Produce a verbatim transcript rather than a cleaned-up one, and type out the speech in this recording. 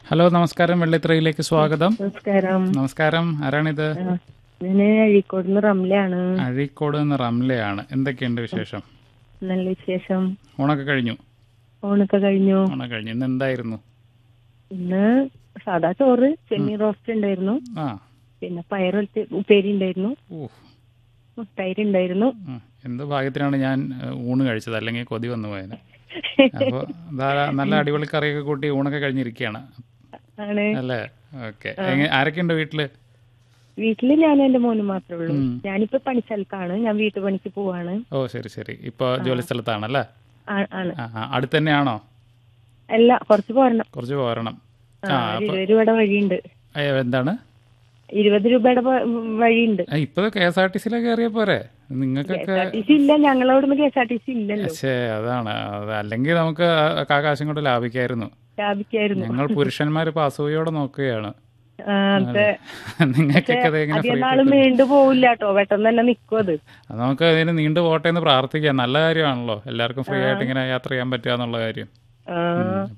Hello, നമസ്കാരം. വെള്ളിത്തിരയിലേക്ക് സ്വാഗതം. നമസ്കാരം. നമസ്കാരം. ആരാണിത്? ഞാന് അഴീക്കോട് നിന്ന് റംലയാണ്. അഴീക്കോട് നിന്ന് റംലയാണ്. എന്തൊക്കെയുണ്ട് വിശേഷം? നല്ല വിശേഷം. ഊണൊക്കെ കഴിഞ്ഞു? ഊണൊക്കെ കഴിഞ്ഞു. ഊണൊക്കെ കഴിഞ്ഞു. ഇന്ന് എന്തായിരുന്നു? ഇന്ന് സാധാ ചോറ്, ചെമ്മീൻ റോസ്റ്റ് ഉണ്ടായിരുന്നു, ആ പിന്നെ പയർ ഉപ്പേരി ഉണ്ടായിരുന്നു, ഓ മുട്ടൈര് ഉണ്ടായിരുന്നു. എന്ത് ഭാഗ്യത്തിനാണ് ഞാൻ ഏഹ്, ഊണ് കഴിച്ചത്, അല്ലെങ്കിൽ കൊതി വന്നു പോയത്. അപ്പോൾ നല്ല അടിപൊളി കറിയൊക്കെ കൂട്ടി ഊണൊക്കെ കഴിഞ്ഞിരിക്കുകയാണ് ആണ്. അല്ലേ? ഓക്കെ. ആരൊക്കെയുണ്ട് വീട്ടില്? വീട്ടില് ഞാനും എന്റെ മോനും മാത്രമേ ഉള്ളൂ. ഉം. ഞാനിപ്പോ പണിസ്ഥലത്താണ്. ഞാൻ വീട്ടുപണിക്ക് പോവാണ്. ഓ, ശരി ശരി. ഇപ്പോൾ ജോലി സ്ഥലത്താണല്ലേ? ആ- ആണ്. ആ ആ അടുത്ത് തന്നെയാണോ? അല്ല, കുറച്ച് പോരണം. കുറച്ച് പോരണം. ആ, ആ ഒരു അപ്പോൾ ഇരുപത് രൂപയുടെ വഴിയുണ്ട്. എന്താണ്? ഇരുപത് രൂപയുടെ വ- വഴിയുണ്ട്. ഇപ്പോൾ കെ എസ് ആർ ടി സിയിലൊക്കെ കയറിയ പോരെ കെ നിങ്ങൾക്കൊക്കെ? എസ് ആർ ടി സി ഇല്ല, ഞങ്ങളവിടെ K S R T C ഇല്ലല്ലോ. പക്ഷേ അതാണ് അത്. അല്ലെങ്കിൽ നമുക്ക് ആ കാശും കൊണ്ട് ലാഭിക്കായിരുന്നു. ലാഭിക്കായിരുന്നു. ഞങ്ങൾ പുരുഷന്മാർ ഇപ്പോൾ അസൂയോടെ നോക്കുകയാണ്. ആ, അതെ. നിങ്ങൾക്കൊക്കെ അത് എങ്ങനെ ഫ്രീ അധികം നാള് നീണ്ടു പോവില്ല കേട്ടോ, പെട്ടെന്ന് തന്നെ നിക്കും അത്. അത് നമുക്ക് അതിന് നീണ്ടു പോട്ടെ എന്ന് പ്രാർത്ഥിക്കാം. നല്ല കാര്യമാണല്ലോ എല്ലാവർക്കും ഫ്രീ ആയിട്ട് ഇങ്ങനെ യാത്ര ചെയ്യാൻ പറ്റുക എന്നുള്ള കാര്യം. ആ.